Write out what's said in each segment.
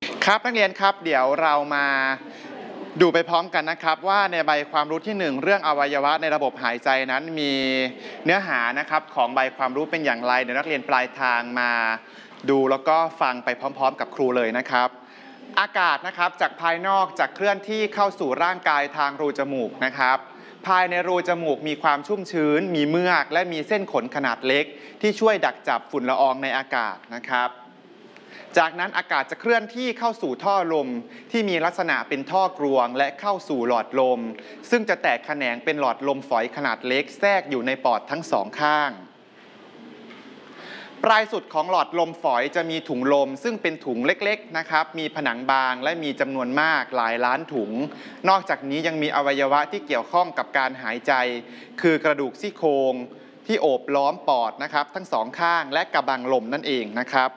ครับนักเรียนครับเดี๋ยวเรามาดูไปพร้อมกันนะครับว่าในใบความรู้ที่1เรื่องอวัยวะในระบบหายใจนั้นมีเนื้อหานะครับของใบความรู้เป็นอย่างไรเดี๋ยวนักเรียนปลายทางมาดูแล้วก็ฟังไปพร้อมๆกับครูเลยนะครับอากาศนะครับจากภายนอกจะเคลื่อนที่เข้าสู่ร่างกายทางรูจมูกนะครับภายในรูจมูกมีความชุ่มชื้นมีเมือกและมีเส้นขนขนาดเล็กที่ช่วยดักจับฝุ่นละอองในอากาศนะครับจากนั้นอากาศจะเคลื่อนที่เข้าสู่ท่อลมที่มีลักษณะเป็นท่อกรวงและเข้าสู่หลอดลมซึ่งจะแตกแขนงเป็นหลอดลมฝอยขนาดเล็กแทรกอยู่ในปอดทั้งสองข้างปลายสุดของหลอดลมฝอยจะมีถุงลมซึ่งเป็นถุงเล็กๆนะครับมีผนังบางและมีจำนวนมากหลายล้านถุงนอกจากนี้ยังมีอวัยวะที่เกี่ยวข้องกับการหายใจคือกระดูกซี่โครงที่โอบล้อมปอดนะครับทั้งสองข้างและกระบังลมนั่นเองนะครับ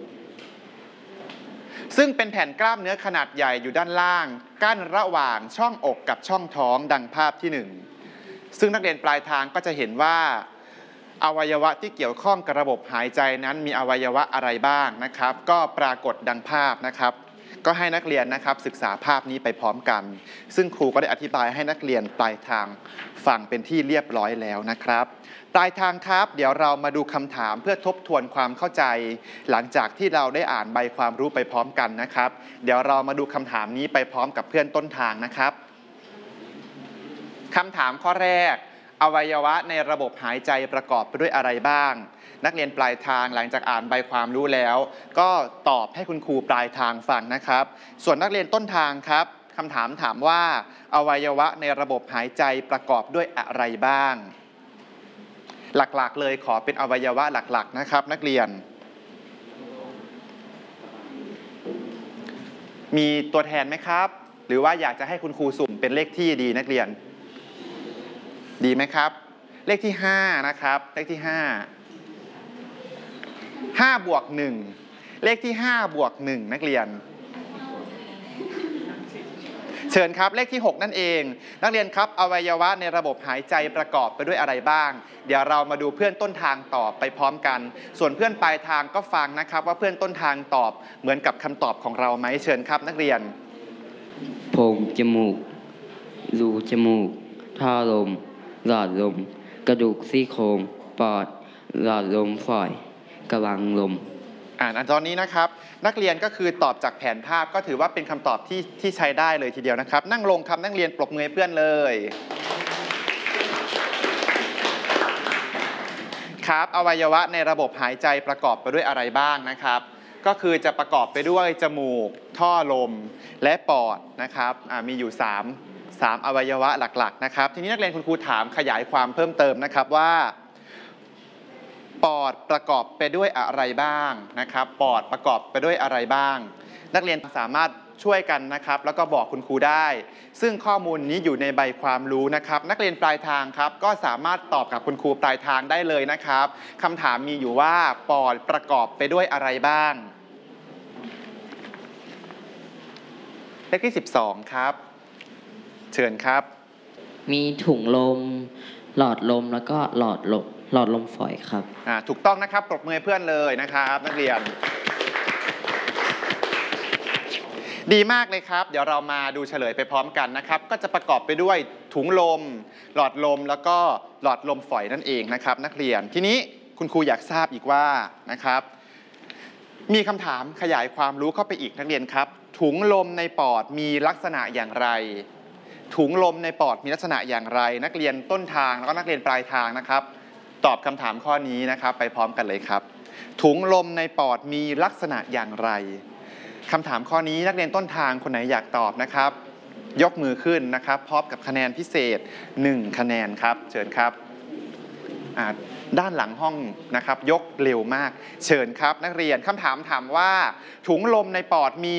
ซึ่งเป็นแผ่นกล้ามเนื้อขนาดใหญ่อยู่ด้านล่างกั้นระหว่างช่องอกกับช่องท้องดังภาพที่1ซึ่งนักเรียนปลายทางก็จะเห็นว่าอวัยวะที่เกี่ยวข้องกับระบบหายใจนั้นมีอวัยวะอะไรบ้างนะครับก็ปรากฏดังภาพนะครับก็ให้นักเรียนนะครับศึกษาภาพนี้ไปพร้อมกันซึ่งครูก็ได้อธิบายให้นักเรียนปลายทางฟังเป็นที่เรียบร้อยแล้วนะครับปลายทางครับเดี๋ยวเรามาดูคำถามเพื่อทบทวนความเข้าใจหลังจากที่เราได้อ่านใบความรู้ไปพร้อมกันนะครับเดี๋ยวเรามาดูคำถามนี้ไปพร้อมกับเพื่อนต้นทางนะครับคำถามข้อแรกอวัยวะในระบบหายใจประกอบไปด้วยอะไรบ้างนักเรียนปลายทางหลังจากอ่านใบความรู้แล้วก็ตอบให้คุณครูปลายทางฟังนะครับส่วนนักเรียนต้นทางครับคำถามถามว่าอวัยวะในระบบหายใจประกอบด้วยอะไรบ้างหลักๆเลยขอเป็นอวัยวะหลักๆนะครับนักเรียนมีตัวแทนไหมครับหรือว่าอยากจะให้คุณครูสุ่มเป็นเลขที่ดีนักเรียนดีไหมครับเลขที่5นะครับเลขที่5บวก1เลขที่5บวก1นักเรียนเชิญครับเลขที่6นั่นเองนักเรียนครับอวัยวะในระบบหายใจประกอบไปด้วยอะไรบ้างเดี๋ยวเรามาดูเพื่อนต้นทางตอบไปพร้อมกันส่วนเพื่อนปลายทางก็ฟังนะครับว่าเพื่อนต้นทางตอบเหมือนกับคำตอบของเราไหมเชิญครับนักเรียนโพรงจมูกรูจมูกท่อลมหลอดลมกระดูกซี่โครงปอดหลอดลมฝอยกระบังลมตอนนี้นะครับนักเรียนก็คือตอบจากแผนภาพก็ถือว่าเป็นคำตอบที่ใช้ได้เลยทีเดียวนะครับนั่งลงครับนักเรียนปรบมือให้เพื่อนเลยครับอวัยวะในระบบหายใจประกอบไปด้วยอะไรบ้างนะครับก็คือจะประกอบไปด้วยจมูกท่อลมและปอดนะครับมีอยู่3อวัยวะหลักๆนะครับทีนี้นักเรียนคุณครูถามขยายความเพิ่มเติมนะครับว่าปอดประกอบไปด้วยอะไรบ้างนะครับปอดประกอบไปด้วยอะไรบ้างนักเรียนสามารถช่วยกันนะครับแล้วก็บอกคุณครูได้ซึ่งข้อมูลนี้อยู่ในใบความรู้นะครับนักเรียนปลายทางครับก็สามารถตอบกับคุณครูปลายทางได้เลยนะครับคำถามมีอยู่ว่าปอดประกอบไปด้วยอะไรบ้างเลขที่12ครับเชิญครับมีถุงลมหลอดลมแล้วก็หลอดลมฝอยครับถูกต้องนะครับปรบมือให้เพื่อนเลยนะครับนักเรียนดีมากเลยครับเดี๋ยวเรามาดูเฉลยไปพร้อมกันนะครับก็จะประกอบไปด้วยถุงลมหลอดลมแล้วก็หลอดลมฝอยนั่นเองนะครับนักเรียนทีนี้คุณครูอยากทราบอีกว่านะครับมีคำถามขยายความรู้เข้าไปอีกนักเรียนครับถุงลมในปอดมีลักษณะอย่างไรถุงลมในปอดมีลักษณะอย่างไรนักเรียนต้นทางแล้วก็นักเรียนปลายทางนะครับตอบคำถามข้อนี้นะครับไปพร้อมกันเลยครับถุงลมในปอดมีลักษณะอย่างไรคำถามข้อนี้นักเรียนต้นทางคนไหนอยากตอบนะครับยกมือขึ้นนะครับพร้อมกับคะแนนพิเศษ1คะแนนครับเชิญครับด้านหลังห้องนะครับยกเร็วมากเชิญครับนักเรียนคำถามถามว่าถุงลมในปอดมี